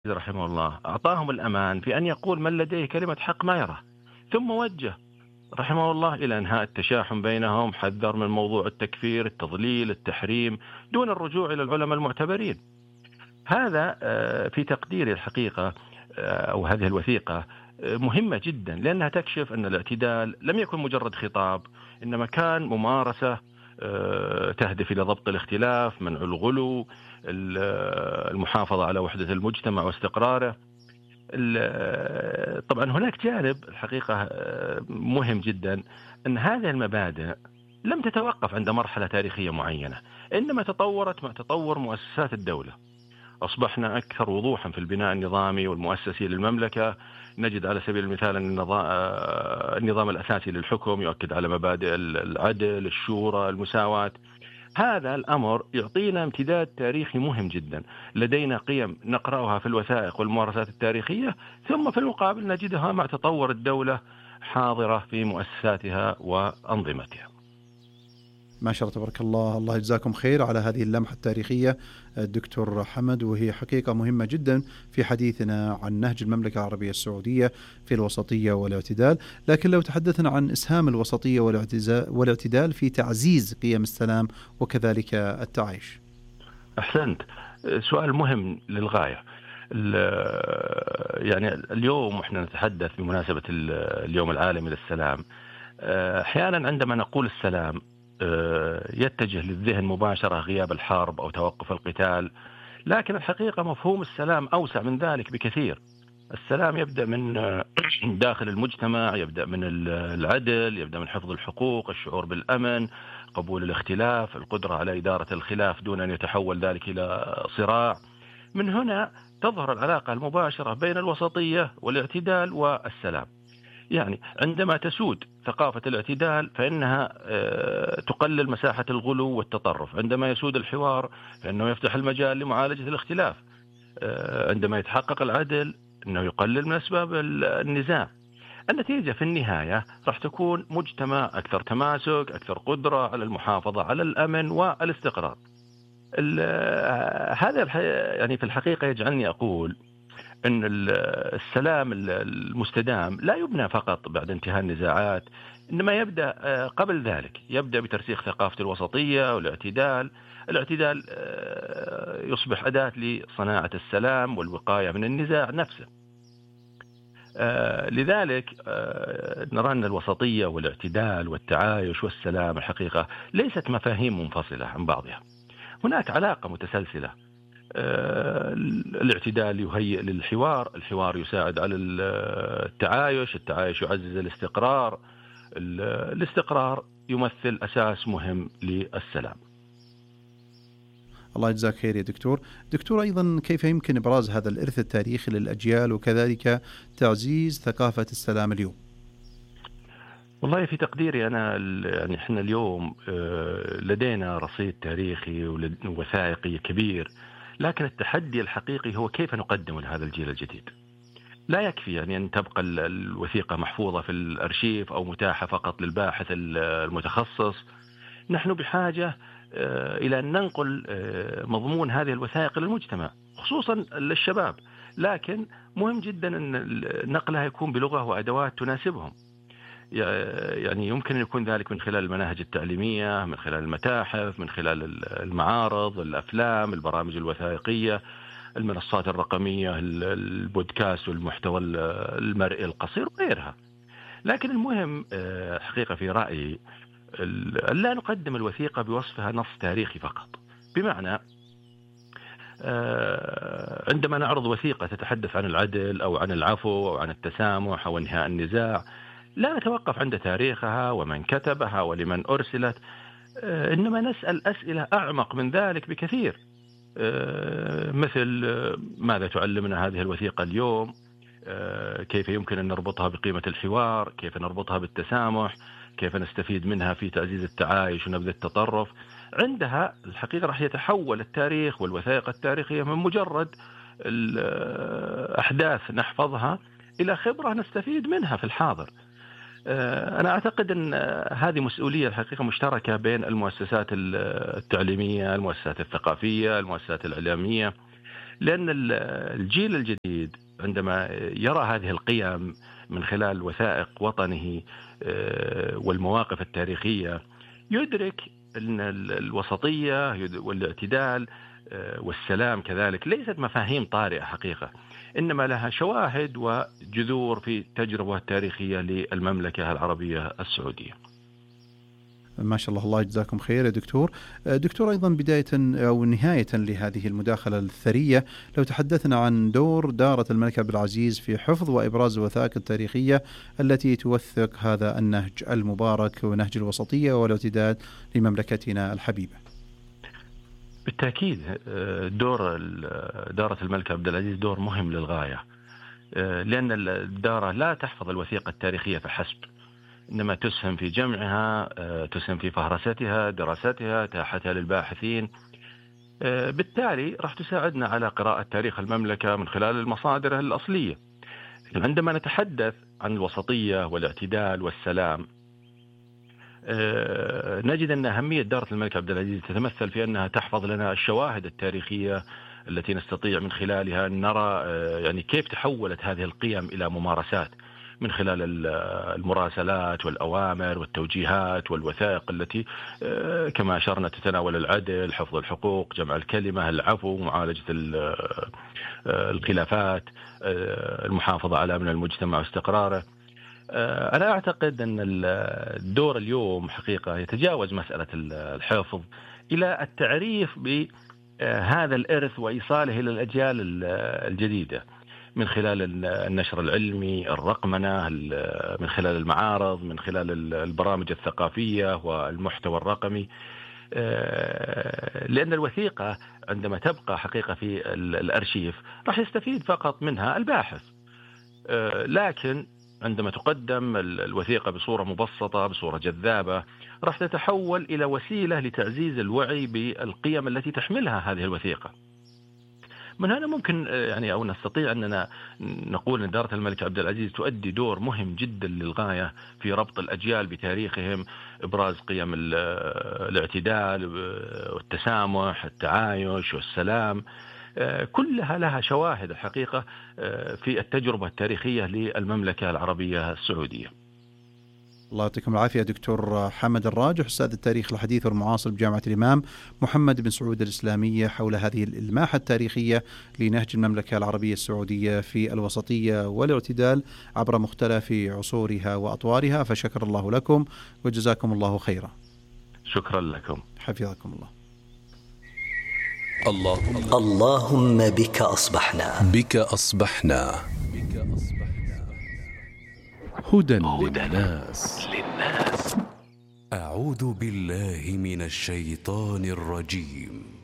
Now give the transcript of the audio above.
رحمه الله أعطاهم الأمان في أن يقول من لديه كلمة حق ما يراه، ثم وجه رحمه الله إلى إنهاء التشاحن بينهم، حذر من موضوع التكفير، التضليل، التحريم، دون الرجوع إلى العلماء المعتبرين. هذا في تقديري الحقيقة، أو هذه الوثيقة مهمة جدا، لأنها تكشف أن الاعتدال لم يكن مجرد خطاب، إنما كان ممارسة تهدف إلى ضبط الاختلاف، منع الغلو، المحافظة على وحدة المجتمع واستقراره. طبعا هناك جانب الحقيقة مهم جدا، أن هذه المبادئ لم تتوقف عند مرحلة تاريخية معينة، إنما تطورت مع تطور مؤسسات الدولة. أصبحنا أكثر وضوحا في البناء النظامي والمؤسسي للمملكة. نجد على سبيل المثال أن النظام الأساسي للحكم يؤكد على مبادئ العدل، الشورى، المساواة. هذا الأمر يعطينا امتداد تاريخي مهم جدا. لدينا قيم نقرأها في الوثائق والممارسات التاريخية، ثم في المقابل نجدها مع تطور الدولة حاضرة في مؤسساتها وأنظمتها. ما شاء الله تبارك الله. الله يجزاكم خير على هذه اللمحة التاريخية الدكتور حمد، وهي حقيقة مهمة جدا في حديثنا عن نهج المملكة العربية السعودية في الوسطية والاعتدال. لكن لو تحدثنا عن إسهام الوسطية والاعتدال في تعزيز قيم السلام وكذلك التعايش. أحسنت، سؤال مهم للغاية. يعني اليوم وإحنا نتحدث بمناسبة اليوم العالمي للسلام، أحيانا عندما نقول السلام يتجه للذهن مباشرة غياب الحرب أو توقف القتال، لكن الحقيقة مفهوم السلام أوسع من ذلك بكثير. السلام يبدأ من داخل المجتمع، يبدأ من العدل، يبدأ من حفظ الحقوق، الشعور بالأمن، قبول الاختلاف، القدرة على إدارة الخلاف دون أن يتحول ذلك إلى صراع. من هنا تظهر العلاقة المباشرة بين الوسطية والاعتدال والسلام. يعني عندما تسود ثقافة الاعتدال فإنها تقلل مساحة الغلو والتطرف. عندما يسود الحوار فإنه يفتح المجال لمعالجة الاختلاف. عندما يتحقق العدل أنه يقلل من أسباب النزاع. النتيجة في النهاية راح تكون مجتمع أكثر تماسك، أكثر قدرة على المحافظة على الأمن والاستقرار. هذا يعني في الحقيقة يجعلني أقول أن السلام المستدام لا يبنى فقط بعد انتهاء النزاعات، إنما يبدأ قبل ذلك، يبدأ بترسيخ ثقافة الوسطية والاعتدال. الاعتدال يصبح أداة لصناعة السلام والوقاية من النزاع نفسه. لذلك نرى أن الوسطية والاعتدال والتعايش والسلام الحقيقة ليست مفاهيم منفصلة عن بعضها، هناك علاقة متسلسلة. الاعتدال يهيئ للحوار، الحوار يساعد على التعايش، التعايش يعزز الاستقرار، الاستقرار يمثل أساس مهم للسلام. الله يجزاك خير يا دكتور. دكتور، أيضا كيف يمكن إبراز هذا الإرث التاريخي للأجيال وكذلك تعزيز ثقافة السلام اليوم؟ والله في تقديري أنا يعني إحنا اليوم لدينا رصيد تاريخي ووثائقي كبير، لكن التحدي الحقيقي هو كيف نقدم لهذا الجيل الجديد. لا يكفي يعني أن تبقى الوثيقة محفوظة في الأرشيف أو متاحة فقط للباحث المتخصص. نحن بحاجة إلى أن ننقل مضمون هذه الوثائق للمجتمع، خصوصا للشباب، لكن مهم جدا أن نقلها يكون بلغة وأدوات تناسبهم. يعني يمكن أن يكون ذلك من خلال المناهج التعليمية، من خلال المتاحف، من خلال المعارض، الأفلام، البرامج الوثائقية، المنصات الرقمية، البودكاست والمحتوى المرئي القصير وغيرها. لكن المهم حقيقة في رأيي لا نقدم الوثيقة بوصفها نص تاريخي فقط. بمعنى عندما نعرض وثيقة تتحدث عن العدل أو عن العفو أو عن التسامح أو انهاء النزاع، لا نتوقف عند تاريخها ومن كتبها ولمن أرسلت، إنما نسأل أسئلة أعمق من ذلك بكثير. مثل ماذا تعلمنا هذه الوثيقة اليوم؟ كيف يمكن أن نربطها بقيمة الحوار؟ كيف نربطها بالتسامح؟ كيف نستفيد منها في تعزيز التعايش ونبذ التطرف؟ عندها الحقيقة راح يتحول التاريخ والوثائق التاريخية من مجرد الأحداث نحفظها إلى خبرة نستفيد منها في الحاضر. أنا أعتقد أن هذه مسؤولية الحقيقة مشتركة بين المؤسسات التعليمية، المؤسسات الثقافية، المؤسسات الإعلامية. لأن الجيل الجديد عندما يرى هذه القيم من خلال وثائق وطنه والمواقف التاريخية يدرك أن الوسطية والاعتدال والسلام كذلك ليست مفاهيم طارئة حقيقة، إنما لها شواهد وجذور في التجربة التاريخية للمملكة العربية السعودية. ما شاء الله، الله يجزاكم خير يا دكتور. دكتور، أيضا بداية أو نهاية لهذه المداخلة الثرية، لو تحدثنا عن دور دارة الملك عبد العزيز في حفظ وإبراز الوثائق التاريخية التي توثق هذا النهج المبارك ونهج الوسطية والاعتدال لمملكتنا الحبيبة. بالتأكيد دور دارة الملك عبد العزيز دور مهم للغاية، لأن الدارة لا تحفظ الوثيقة التاريخية فحسب، إنما تسهم في جمعها، تسهم في فهرستها، دراستها، إتاحتها للباحثين. بالتالي راح تساعدنا على قراءة تاريخ المملكة من خلال المصادر الأصلية. عندما نتحدث عن الوسطية والاعتدال والسلام، نجد أن أهمية دارة الملك عبد العزيز تتمثل في أنها تحفظ لنا الشواهد التاريخية التي نستطيع من خلالها أن نرى يعني كيف تحولت هذه القيم إلى ممارسات من خلال المراسلات والأوامر والتوجيهات والوثائق التي كما أشرنا تتناول العدل، حفظ الحقوق، جمع الكلمة، العفو، معالجة الخلافات، المحافظة على أمن المجتمع واستقراره. أنا أعتقد أن الدور اليوم حقيقة يتجاوز مسألة الحفظ إلى التعريف بهذا الإرث وإيصاله إلى الأجيال الجديدة من خلال النشر العلمي، الرقمنة، من خلال المعارض، من خلال البرامج الثقافية والمحتوى الرقمي. لأن الوثيقة عندما تبقى حقيقة في الأرشيف راح يستفيد فقط منها الباحث، لكن عندما تقدم الوثيقة بصورة مبسطة، بصورة جذابة، راح تتحول إلى وسيلة لتعزيز الوعي بالقيم التي تحملها هذه الوثيقة. من هنا ممكن يعني أو نستطيع أننا نقول أن دارة الملك عبد العزيز تؤدي دور مهم جدا للغاية في ربط الأجيال بتاريخهم، إبراز قيم الاعتدال والتسامح، التعايش والسلام، كلها لها شواهد الحقيقة في التجربة التاريخية للمملكة العربية السعودية. الله يعطيكم العافية دكتور حمد الراجح، أستاذ التاريخ الحديث والمعاصر بجامعة الإمام محمد بن سعود الإسلامية، حول هذه الماحة التاريخية لنهج المملكة العربية السعودية في الوسطية والاعتدال عبر مختلف عصورها وأطوارها. فشكر الله لكم وجزاكم الله خيرا. شكرا لكم، حفظكم الله. اللهم بك أصبحنا هدى للناس. أعوذ بالله من الشيطان الرجيم.